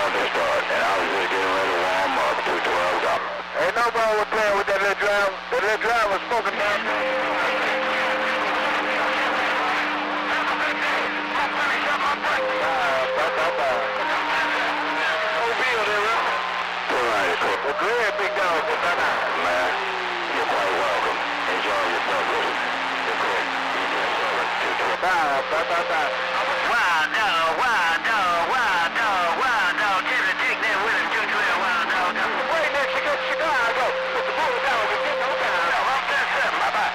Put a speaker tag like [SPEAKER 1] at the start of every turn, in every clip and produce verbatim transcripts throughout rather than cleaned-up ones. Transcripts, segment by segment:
[SPEAKER 1] about to start, and I was just getting ready to warm up. two twelve up. Ain't nobody was playing with that little driver. That little driver was smoking down. Well, go ahead, big dog. Man, you're quite welcome. Enjoy yourself. You're quick. Bye, bye, bye, bye. Wild dog, wild dog, wild dog, wild dog. Just take that with him, two twelve, wild dog. Wait, next you go to Chicago. Put the bullet down with you. No time. No, I'm ten seven. Bye-bye.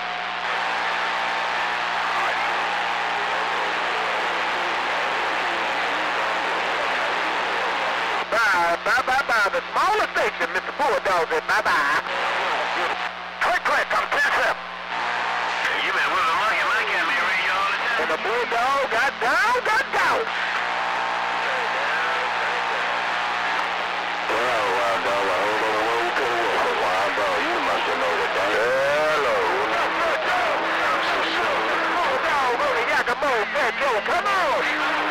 [SPEAKER 1] Bye, bye, bye, bye. The smaller station, Mister Bulldog said bye-bye. Quick, quick, I'm ten seven. You been with a monkey, monkey at me radio all the time. And the Bulldog got down, got down. Well, wild dog, I hold on the way to the wolf. Wild dog, you must have known that. Hello. Bulldog, really, Yakimo, Fat Joe, come on.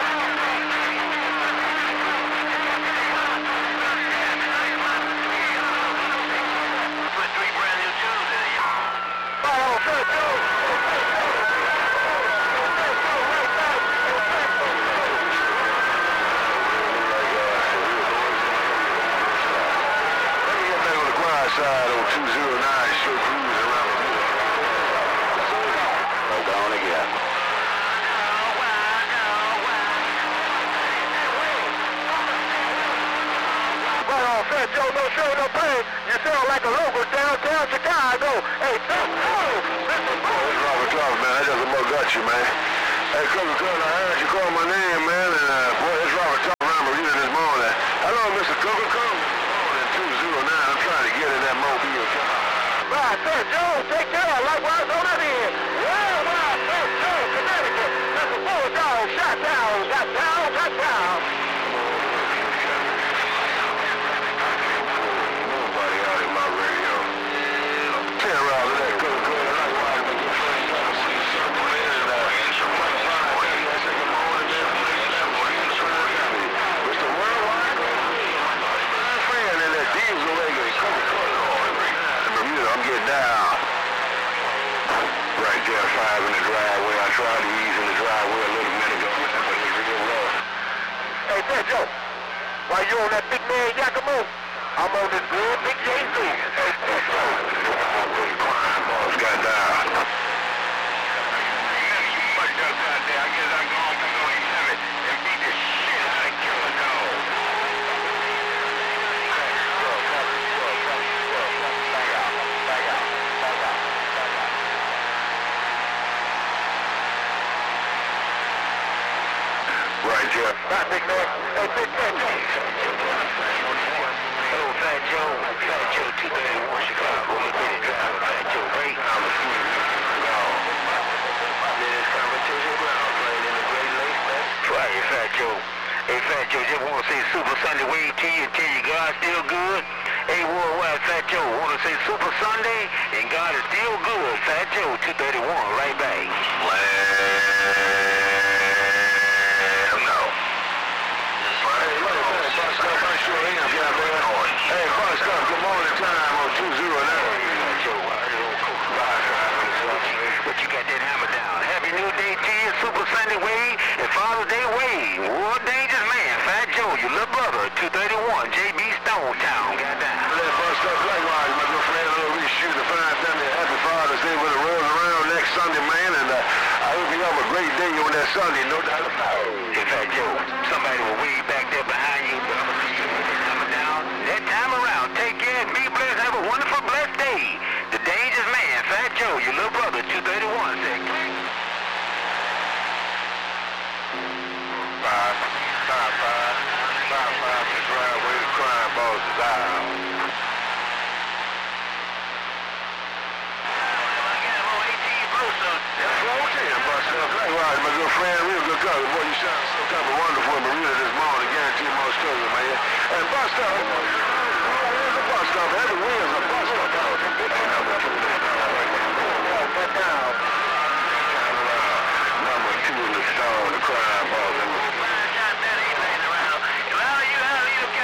[SPEAKER 1] Side on two zero nine, show cruise around. Hold on again. Right on, Fat Joe, no show, no pain. You sound like a local downtown Chicago. Hey, Fat Joe, this is Robert Clark, man. I just about got you, man. Hey, Coca Cola, I heard you call my name, man, and uh, boy, it's Robert Clark around Marina this morning. Hello, Mister Coca Cola. two zero nine, I'm trying to get in that mobile. Right, Fat Joe, take care. Likewise on that end. Well, right, Fat Joe, Connecticut. That's a Bulldog. Shot down, got down, got down. Nobody out in my radio. Tear out of that good, good. Likewise, my good friend, John C. Somewhere in that. Mister Worldwide. Friend in that diesel regular. I'm getting down. Right there, five in the driveway. I tried to ease in the driveway a little minute ago, but it was real rough. Hey, Fat Joe, while you on that big man Yakimo, I'm on this good big J Z. Hey, Fat Joe, the crime boss got down. You fucked up out there. I guess I'm going to go have it and beat the shit out of Killer Dog. Right, Jeff. Right, big man. Hey, big Fat Joe. Hello, Fat Joe. Fat Joe, two thirty-one, Chicago. Big driver, Fat Joe. Great. I'm a fool. No. This competition ground playing in the Great Lakes, man. Try it, Fat Joe. Hey, Fat Joe, just want to say Super Sunday wave to you and tell you God's still good. Hey, worldwide, Fat Joe, want to say Super Sunday and God is still good. Fat Joe, two thirty-one, right back. Well, hey, Bust Up, good morning time on two zero nine. But you got that hammer down. Happy New Day to you, Super Sunday Wave, and Father's Day Wave. World Dangerous Man, Fat Joe, your little brother, two thirty-one, J B Stone Town, got down. Let Bust Up, likewise, my good friend, little Reese Shoot, the fine family, happy Father's Day when it rolls around next Sunday, man, and uh, I hope you have a great day on that Sunday, no doubt about it. Hey, Fat Joe, somebody was way back there behind you, but I'm going to see you coming down. That time around, take care and be blessed. Have a wonderful, blessed day. The Dangerous Man, Fat Joe, your little brother, two thirty-one, say click. Five, five, five, five, five, the driveway, the crime boss is out. My good friend, real good cousin. Boy, you sound so kind of wonderful in Marina this morning. Guarantee you more stories, man. And Bust Up, where's the Bust Up? Every wheel's a Bust Up. Number two in the stone, the crime boss. Well, you, you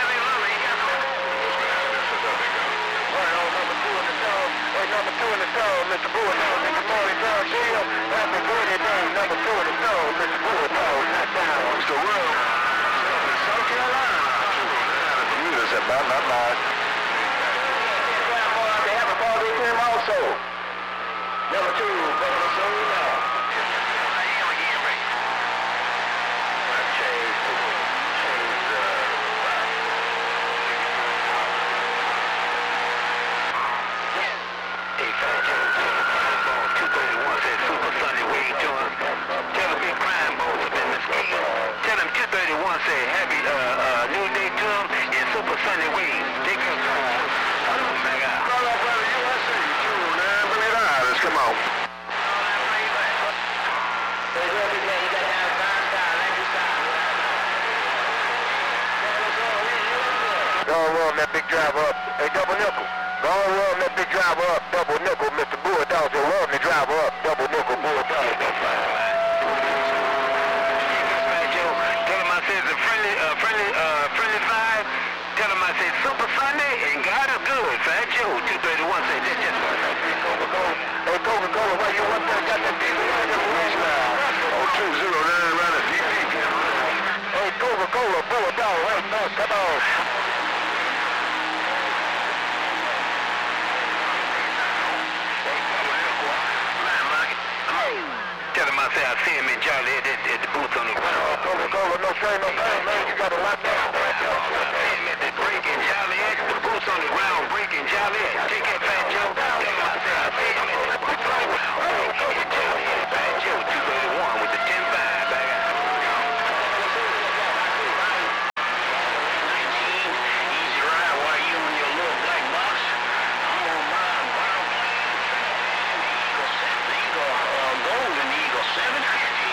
[SPEAKER 1] my bad. They have a ball with him also. Number two, Governor Soul now. Tell him two thirty-one say happy uh, uh, new day to him in Super Sunday Wave. Take care. Call up brother U S A. Man, bring it on. Let's come on. Go on, run that big driver up. Hey, double nickel. Go on, run that big driver up. Double nickel, Mister Bulldog. So run the driver up. Double nickel, Bulldog. Super Sunday and God is good. Fat Joe, two thirty-one said that just Hey, Coca-Cola, why you up there got that D V on your waist now? Oh, two zero nine around the D V. Hey, Coca-Cola, Bulldog, right now, come on. Tell him I say I see him in Charlie at, at, at the booth on the ground. Oh, Coca-Cola, no shame, no pain, man. You got to lock down. On the ground, breaking Joliet. Take that Fat Joe. Tell him I say I see him at the booth on the ground. Fat Joe, two thirty-one with the ten five back out. Easy ride while you in your little black box. I'm on mine, brown plane. The Eagle, uh, gold in the Eagle seven fifty.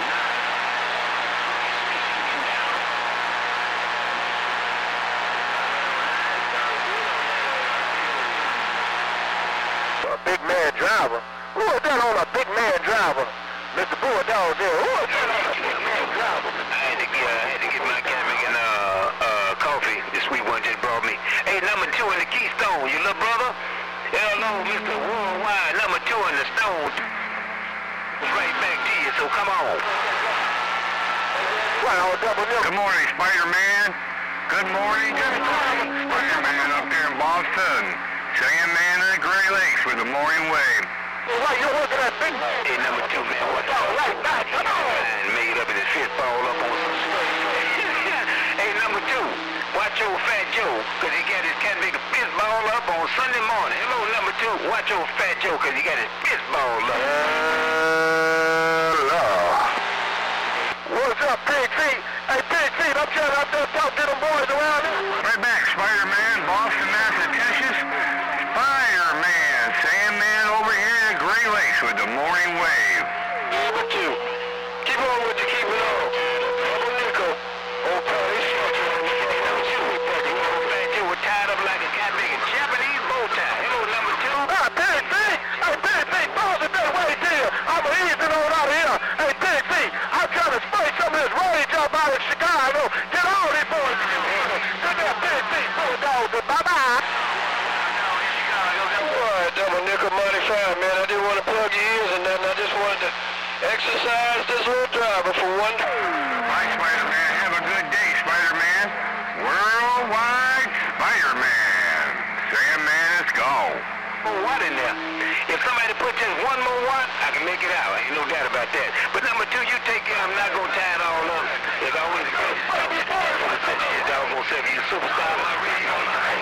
[SPEAKER 1] Big man driver. Who was that on a big man driver? Mister Bulldog there. Who was that on a big man driver? I had to get, uh, had to get my Mexican uh, uh, coffee. The sweet one just brought me. Hey, number two in the Keystone, your little brother. Hello, Mister Worldwide. Number two in the Stone. Right back to you, so come on. Wow, double nil. Good morning, Spider-Man. Good morning, Spider-Man up there in Boston. Sandman of the Gray Lakes with the morning wave. Hey, why you looking at big man? Hey, number two, man, what's all right back? Come on. Man, made up in his fist ball up on some stuff. Hey, number two, watch your Fat Joe, because he got his cat make a fist ball up on Sunday morning. Hello, number two, watch your Fat Joe, because he got his fist ball up. Hello. What's up, Pig Feet? Hey, Pig Feet, I'm trying out there to talk to them boys around here. Right back, Spider-Man, Boston, Massachusetts. Spider-Man, Sandman over here in Gray Lakes with the morning wave. Number two, keep on what you keep it on. Double nickel. Old Patty, you were tied up like a cat making Japanese bow tie. Hello, number two. Ah, Pig Feet. Hey, Pig Feet, pause it there, wait here. I'm easing on out of here. Hey, Pig Feet, I'm trying to spray some of this rage up out of Chicago. Get all these boys. Get that Pig Feet, Bulldog, bye-bye. Double nickel money five, man. I didn't want to plug your ears and nothing. I just wanted to exercise this little driver for one. Bye, Spider-Man. Have a good day, Spider-Man. Worldwide Spider-Man. Sandman is gone. Oh, what in there? If somebody put just one more watt, I can make it out. Ain't no doubt about that. But number two, you take care. I'm not going to tie it all up. There's always a good stuff. Shit, dog gonna say you superstar my radio.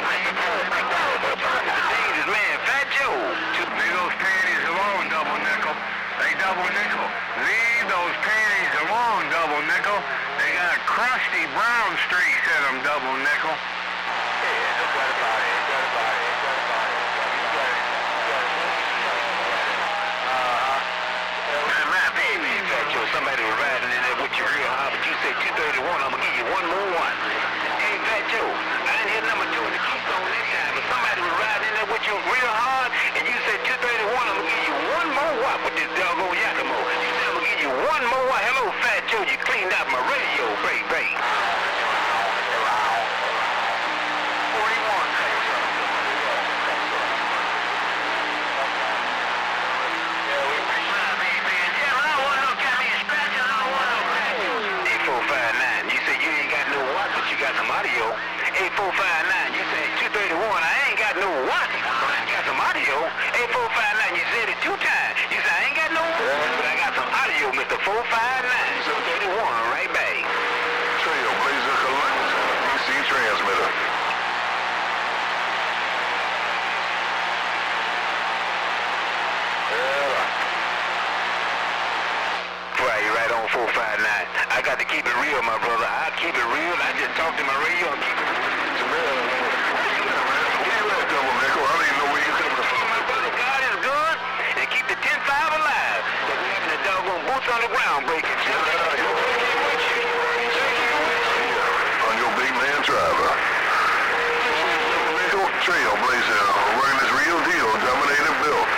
[SPEAKER 1] Jesus, man, Fat Joe. Leave those panties alone, double nickel. Hey, double nickel. Leave those panties alone, double nickel. They got a crusty brown streak in them, double nickel. Yeah, no doubt about it. No doubt about it. Somebody was riding in there with you real hard, but you said two thirty-one, I'm going to give you one more one. Hey, Fat Joe, I didn't hear number two in the Keystone this time, but somebody was riding in there with you real hard, and you said two thirty-one, I'm going to give you one more one with this doggone Yakimo. You said I'm going to give you one more one. Hello, Fat Joe, you cleaned out my radio, baby. forty-one. eight four five nine, you say you ain't got no watch, but you got some audio. eight four five nine, you four five nine, seven thirty-one, right back.
[SPEAKER 2] Trailblazer Columbus, D C transmitter.
[SPEAKER 1] Right, you're right on four five nine. I got to keep it real, my brother. I keep it real. I just talk to my radio and keep it real.
[SPEAKER 2] Double nickel, I don't even know where you're coming from.
[SPEAKER 1] My brother, God is good, and keep the ten five alive. But we having the doggone boots on the ground breaking.
[SPEAKER 2] On your big man driver. Double nickel, Trailblazer, running this real deal, dominated built.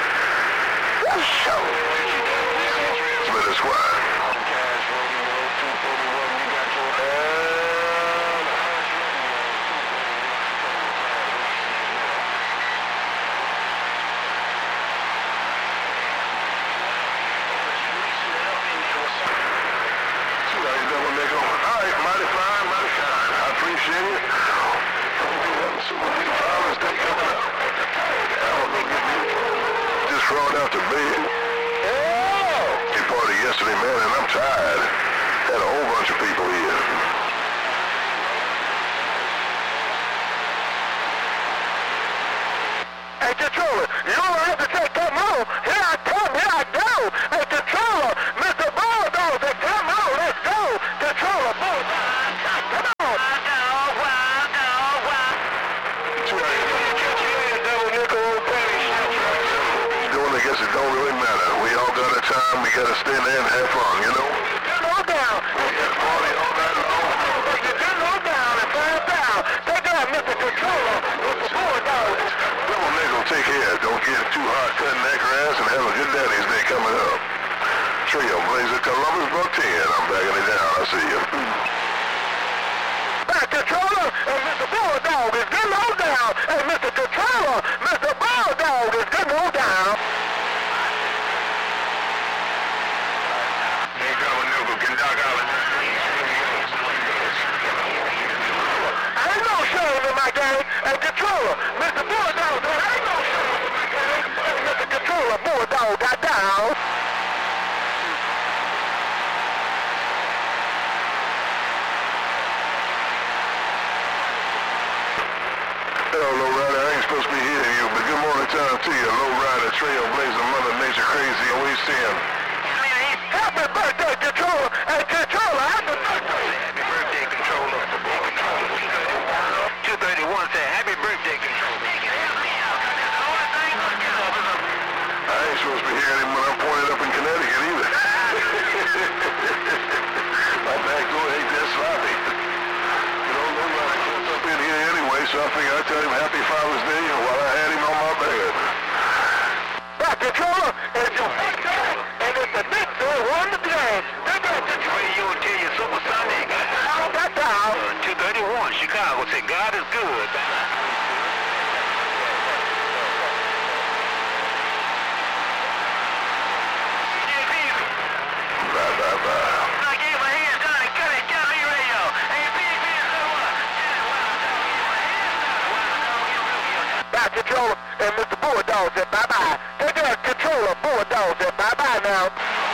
[SPEAKER 2] Transmitter squad. Just crawled out to bed. He partied yesterday, man, and I'm tired. Had a whole bunch of people here.
[SPEAKER 3] Hey, controller, you don't have to take that move. Here I come, here I go. Hey, controller, Mister Bulldog said, come on, let's go. Controller, Bulldog, come on.
[SPEAKER 2] Doing, I guess it don't really matter. We all got our time. We got to stand there and have fun, you know?
[SPEAKER 3] Turn on down.
[SPEAKER 2] We got to party all night long.
[SPEAKER 3] Turn on down and find down. Take out Mister Controller, Mister Bulldog.
[SPEAKER 2] Double nickel, take care. Don't get too hot cutting that grass and have a good Daddy's Day coming up. Trailblazer Columbus Buck ten. I'm backing it down. I see you.
[SPEAKER 3] Back controller and Mister Bulldog is getting on down. Hey, Mister Controller, Mister Bulldog is getting on down.
[SPEAKER 2] Hey, Double nickel, can Doc Allen?
[SPEAKER 3] Ain't no shame in my game. Hey, controller, Mister Bulldog, there ain't no shame in my game. Hey, Mister Controller, Bulldog got down.
[SPEAKER 2] Hello, Lowrider. I ain't supposed to be hearing you, but good morning time to you. Lowrider, Trailblazer, Mother Nature Crazy, always see him.
[SPEAKER 3] Happy birthday, controller. Hey, controller, happy birthday.
[SPEAKER 1] Happy birthday, controller. two thirty-one said, happy birthday, controller.
[SPEAKER 2] I ain't supposed to be hearing him when I'm pointed up in Connecticut either. My back door ain't that sloppy. You know, nobody comes up in here anyway, so I figure I'd tell him Happy Father's Day while I had him on my bed.
[SPEAKER 3] Back controller, it's your birthday, and it's the Knicks who won the game. They got the
[SPEAKER 1] Radio will tell you Super Sunday.
[SPEAKER 3] down, got down.
[SPEAKER 1] two thirty-one, Chicago said, God is good.
[SPEAKER 2] Bye, bye, bye.
[SPEAKER 3] Back controller and Mister Bulldog said bye-bye. Take care, controller, Bulldog said bye-bye now.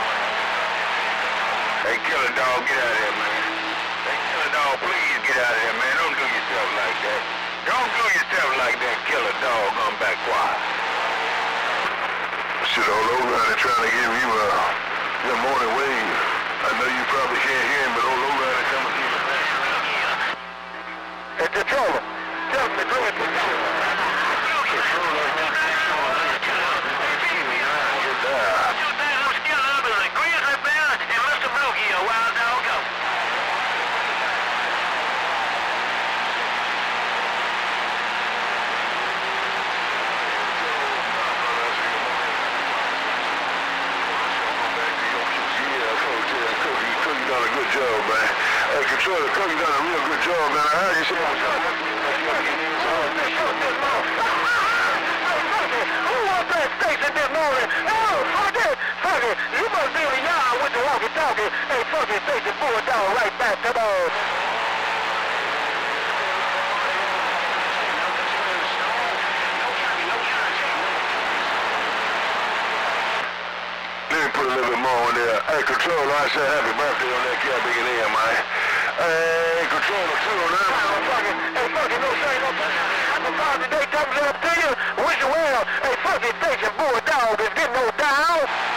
[SPEAKER 2] Hey, Killer Dog, get out of here, man. Hey, Killer Dog, please get out of here, man. Don't do yourself like that. Don't do yourself like that, Killer Dog. Come back quiet. Shit all over and trying to give you a good morning wave. I know you probably can't hear him, but old Lowrider coming through the back.
[SPEAKER 3] Hey, controller, tell me the good controller.
[SPEAKER 2] Good job, man. Hey, controller, Cook, you done a real good job, man. I heard you say
[SPEAKER 3] Who was that station this morning? Oh, fuck it, fuck it. You must be in the yard with the walkie-talkie. Hey, fuck it, station Bulldog right back. Come on.
[SPEAKER 2] Let me put a little bit more on there. Hey, Controller, I said happy birthday on that cat big in there, man. Hey, Controller, two on that.
[SPEAKER 3] Hey, fucking, hey, fucking, no shame, no happy birthday, thumbs up to you. Wish you well. Hey, fucking station bulldog is getting no down.